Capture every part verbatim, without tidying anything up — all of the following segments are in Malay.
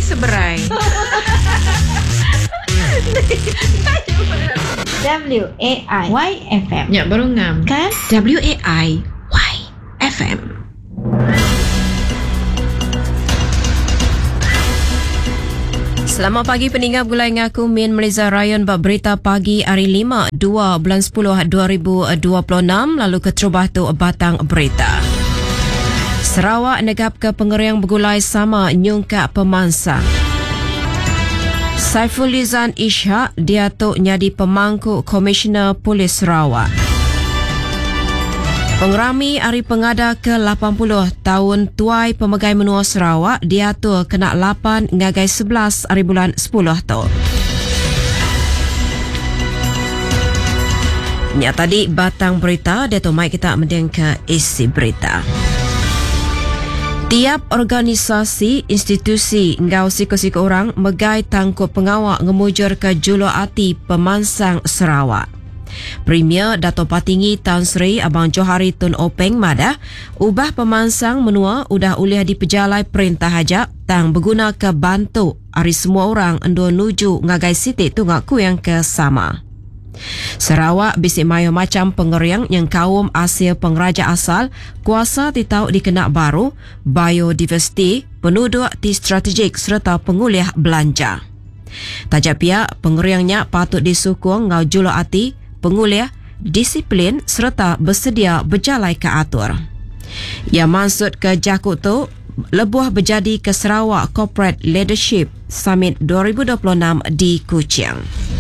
seberai. W A I Y F M. Ya, baru ngam. Kan? W A I Y F M. Selamat pagi pendengar Gulai Ngaku Min Malaysia Rayon bab berita pagi hari lima dua bulan sepuluh dua ribu dua puluh enam lalu ke terubah tu batang berita. Sarawak negap ke pengeriang bergulai sama nyungkak pemansang. Saifulizan Ishak diatuk jadi pemangku Komisioner Polis Sarawak. Pengerami Hari Pengada ke lapan puluh tahun Tuai Pemegai Menua Sarawak diatur kena lapan ngagai sebelas hari bulan sepuluh tu. Nya tadi batang berita, dia tu mai kita mendeng ke isi berita. Tiap organisasi, institusi, ngau siko-siko orang megai tangkup pengawak ngemujur ke juluh ati pemansang Sarawak. Premier Dato' Patinggi Tan Sri Abang Johari Tun Openg Madah ubah pemansang menua udah ulih dipejalai perintah hajak tang berguna ke bantu hari semua orang endo nuju ngagai siti tungak ku yang ke sama. Sarawak bisik mayo macam pengeriang yang kaum Asia pengraja asal kuasa titau dikenak baru biodiversity penduduk ti strategik serta penguliah belanja. Tajak pihak pengeriangnya patut disukung ngau juluh ati penguliah, disiplin serta bersedia berjalai ke atur. Yang maksud ke jakut tu lebuh berjadi ke Sarawak Corporate Leadership Summit dua ribu dua puluh enam di Kuching.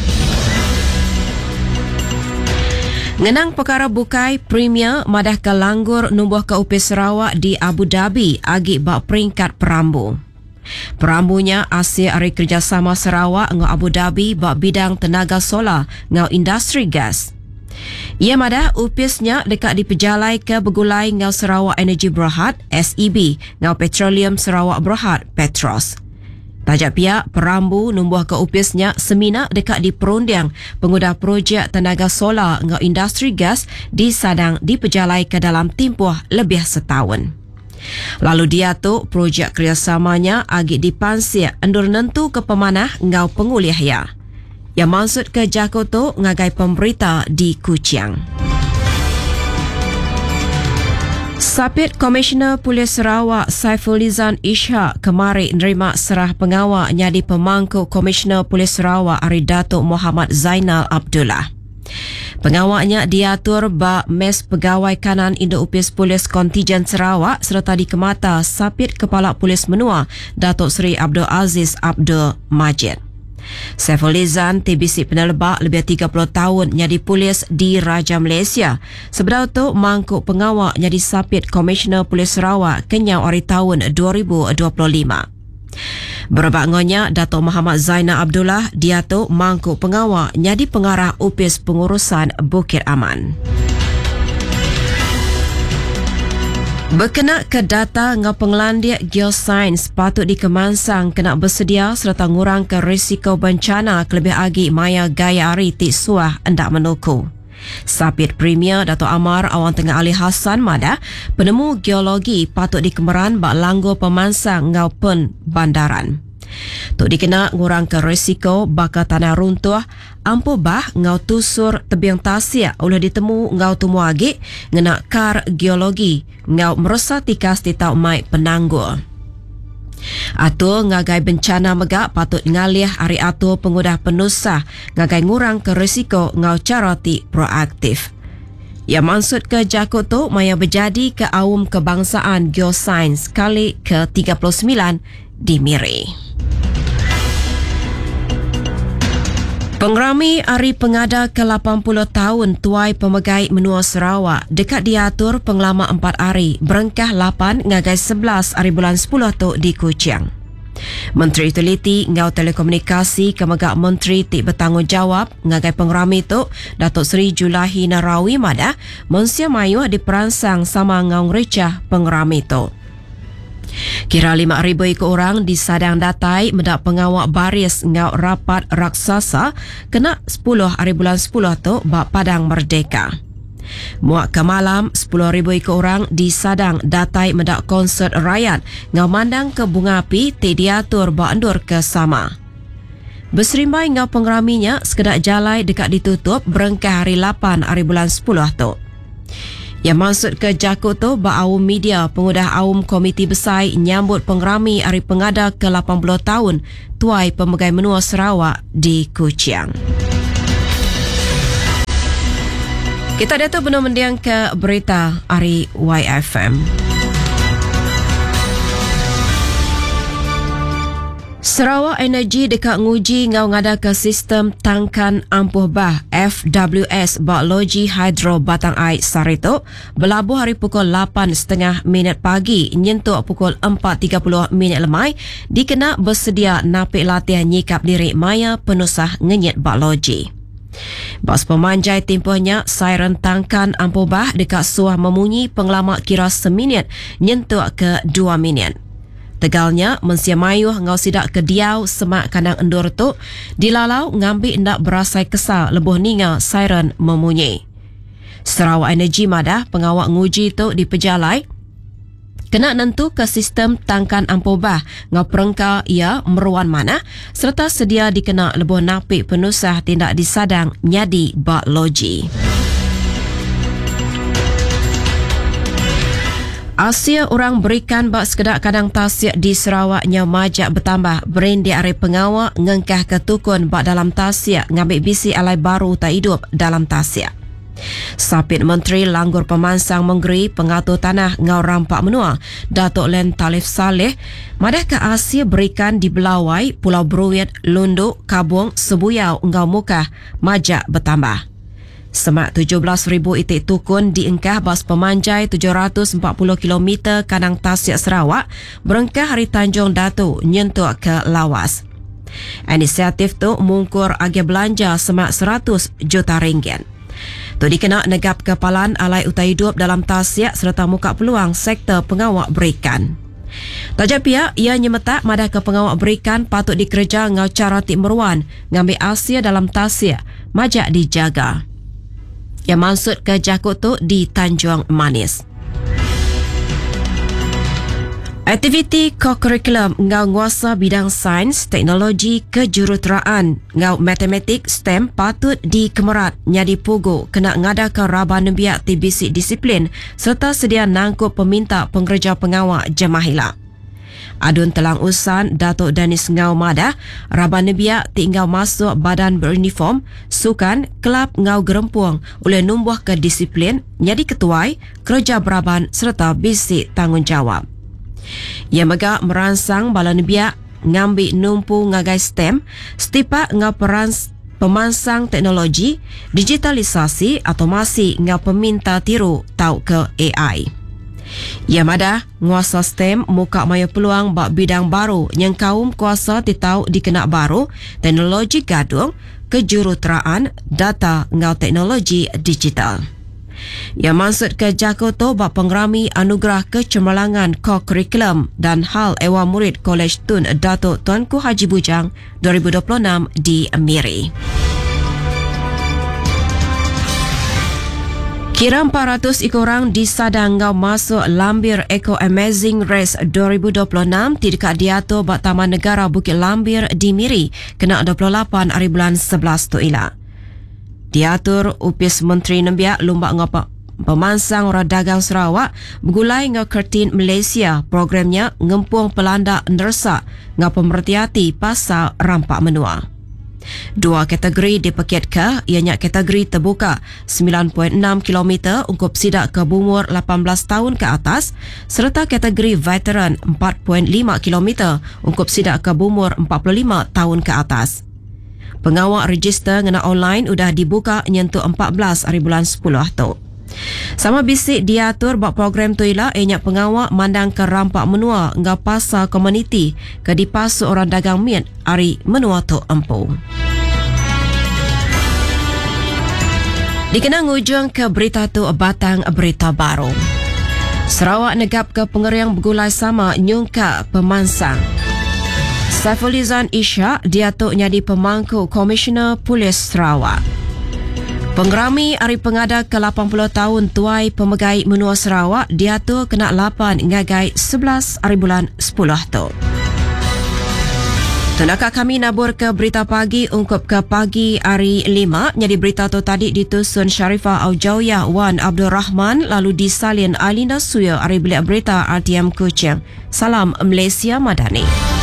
Ngenang perkara bukai Premier madah ke langgur numbuh ke U P Sarawak di Abu Dhabi agi bak peringkat perambu. Perambunya Asia Hari Kerjasama Sarawak ngau Abu Dhabi bak bidang tenaga solar ngau industri gas. Ia madah U P S-nya dekat dipejalai ke bergulai ngau Sarawak Energy Berhad S E B ngau Petroleum Sarawak Berhad Petros. Tajak pihak perambu numbuh ke U P S-nya seminar dekat di perundiang pengudah projek tenaga solar ngau industri gas di Sadang dipejalai ke dalam tempoh lebih setahun. Lalu dia tu projek kerjasamanya agak dipansir endur nentu ke pemanah ngau penguliah ya. Yang maksud ke Jako tu ngagai pemberita di Kuching. Sapit Komisioner Polis Sarawak Saifulizan Ishak kemarin nerima serah pengawal jadi pemangku Komisioner Polis Sarawak Ari Datuk Muhammad Zainal Abdullah. Pengawaknya diatur bak Mes Pegawai Kanan Indo U P S Polis Kontijen Sarawak serta dikemata Sapit Kepala Polis Menua Datuk Seri Abdul Aziz Abdul Majid. Saifulizan T B C penelebak lebih tiga puluh tahun jadi polis di Raja Malaysia. Sebelum tu mangkuk pengawak jadi Sapit Komisioner Polis Sarawak kenyau hari tahun dua ribu dua puluh lima. Berebak ngonya Datuk Muhammad Zainal Abdullah dia tu mangkuk pengawal jadi pengarah U P S Pengurusan Bukit Aman. Berkenaan ke data ngau pengelandiak geosains patut dikemansang kena bersedia serta ngurang ke risiko bencana kelebih agi maya gaya hari ti suah hendak menuku. Sapit Premier Dato' Amar Awang Tengah Ali Hassan madah penemu geologi patut dikemeran bak langgur pemansang ngau pen bandaran. Tuk dikena ngurang ke risiko bakal tanah runtuh ampuh bah ngau tusur tebing tasik oleh ditemu ngau tumu agik ngena kar geologi ngau merosa tikas titau mai penanggur. Atur ngagai bencana megak patut ngalih hari atur pengudah penusah ngagai ngurang ke risiko ngau cara ti proaktif. Yang maksud ke jakut tu maya berjadi ke awam kebangsaan geosains kali ke tiga puluh sembilan di Miri. Pengerami Hari Pengada ke lapan puluh tahun Tuai Pemegai Menua Sarawak dekat diatur pengelama empat hari berengkah lapan ngagai sebelas hari bulan sepuluh tu di Kuching. Menteri Utiliti ngau Telekomunikasi kemegak Menteri Tik Bertanggungjawab ngagai pengerami tu Datuk Seri Julahi Narawi madah mensia mayu diperansang sama ngau ngericah pengerami tu. Kira lima ribu ekor orang di Sadang Datai mendak pengawak baris ngau rapat raksasa kena sepuluh hari bulan sepuluh tu bak Padang Merdeka. Muak ke malam, sepuluh ribu ikut orang di Sadang datai mendak konsert rakyat ngau mandang ke bunga api ti diatur bawa endur ke sama. Berserimbai ngau pengeraminya sekedak jalai dekat ditutup berengkah hari lapan hari bulan sepuluh tu. Yang maksud ke Jakut tu ba awam media pengudah awam komiti besar nyambut pengerami hari pengada ke lapan puluh tahun tuai pemegai menua Sarawak di Kuching. Kita datang benar mendiang ke berita hari Y F M. Sarawak Energy dekat nguji ngau ngada ke sistem tangkan ampuh bah F W S bak loji hidro batang air Sarito berlabuh hari pukul lapan tiga puluh minit pagi nyentuk pukul empat tiga puluh minit lemai dikena bersedia napik latihan nyikap diri maya penusah ngenyit bak loji. Bas pemanjai tempohnya siren tangkan ampuh bah dekat suah memunyi pengelama kira seminit nyentuk ke dua minit. Tegalnya, mensia mayuh ngau sidak ke diau semak kandang endur tu, dilalau ngambil ndak berasai kesal lebuh ninga siren memunyi. Sarawak Energy madah pengawak nguji tu di pejalai, kena nentu ke sistem tangkan ampuh bah ngau perengka ia meruan mana, serta sedia dikena lebuh napik penusah tindak disadang nyadi bak loji. Asia orang berikan bak sekedak kadang tasik di Sarawaknya majak bertambah berin di area pengawak ngengkah ke tukun bak dalam tasik ngambil bisi alai baru tak hidup dalam tasik. Sapit Menteri Langgur Pemansang Menggeri Pengatur Tanah ngau rampak menua Datuk Len Talif Saleh madah ke Asia berikan di Belawai, Pulau Bruit, Lunduk, Kabung, Sebuyau ngau Mukah majak bertambah. Semak tujuh belas ribu itik tukun diengkah bas pemanjai tujuh ratus empat puluh kilometer kanang tasik Sarawak berengkah hari Tanjung Datu nyentuk ke Lawas. Inisiatif tu mungkur agi belanja semak seratus juta ringgit. Tu dikena negap kepalan alai utai hidup dalam tasik serta muka peluang sektor pengawak berikan. Tajak pihak, ia nyemetak madah ke pengawak berikan patut dikerja ngau cara tik meruan ngambil Asia dalam tasik majak dijaga. Yang maksud ke Jakut tu di Tanjung Manis. Aktiviti ko-kurikulum ngau nguasa bidang sains, teknologi, kejuruteraan, ngau matematik, STEM patut dikemerat nyadi pugu kena ngada ke raba nembiak ti bisik disiplin serta sedia nangkup peminta pengerja pengawak jemahila. Adun telang usan Datuk Danis Ngau Madah, raba nebiak ti ngau masuk badan beruniform, sukan, kelab ngau gerempuang oleh numbuh ke disiplin, nyadi ketuai, kerja beraban serta bisik tanggungjawab. Ia megak merangsang bala nebiak ngambil numpu ngagai STEM, setipak ngau perans pemansang teknologi, digitalisasi, otomasi ngau peminta tiru tau ke A I. Ia madah nguasa STEM muka maya peluang bak bidang baru yang kaum kuasa titau dikenak baru, teknologi gadung, kejuruteraan, data ngau teknologi digital. Ia maksud ke Jakarta bak pengerami anugerah kecemerlangan ko-kurikulum dan hal ewa murid Kolej Tun Datuk Tuanku Haji Bujang dua ribu dua puluh enam di Miri. Kira empat ratus ikut orang di Sadang ngau masuk Lambir Eco Amazing Race dua ribu dua puluh enam di dekat diatur bak Taman Negara Bukit Lambir di Miri kena dua puluh lapan hari bulan sebelas tu ila. Diatur upis Menteri Nembiak Lumbak ngau Pemansang Orang Dagang Sarawak bergulai ngau Kertin Malaysia programnya ngempung pelanda nersa ngau pemerhati pasal rampak menua. Dua kategori dipekit ke, ianya kategori terbuka sembilan perpuluhan enam kilometer untuk sidak ke berumur lapan belas tahun ke atas serta kategori veteran empat perpuluhan lima kilometer untuk sidak ke berumur empat puluh lima tahun ke atas. Pengawak register ngena online sudah dibuka nyentuh empat belas hari bulan sepuluh tu. Sama bisik diatur buat program tu ialah ianya pengawak mandang ke rampak menua ngau pasar komuniti ke dipasuk orang dagang miat hari menua tu empu. Dikenang ujung ke berita tu batang berita baru. Sarawak negap ke pengeriang bergulai sama nyungka pemansang. Saifulizan Ishak diatuk nyadi pemangku Komisioner Polis Sarawak. Pengerami Hari Pengada ke lapan puluh tahun Tuai Pemegai Menua Sarawak diatur kena lapan ngagai sebelas hari bulan sepuluh tu. Tunakah kami nabur ke berita pagi ungkup ke pagi hari lima. Jadi berita tu tadi ditusun Sharifah Aujawiyah Wan Abdul Rahman lalu disalin Alina Suyo hari bilik berita R T M Kuching. Salam Malaysia Madani.